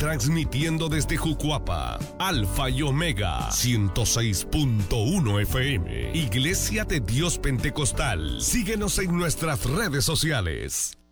transmitiendo desde Jucuapa, Alfa y Omega, 106.1 FM, Iglesia de Dios Pentecostal. Síguenos en nuestras redes sociales.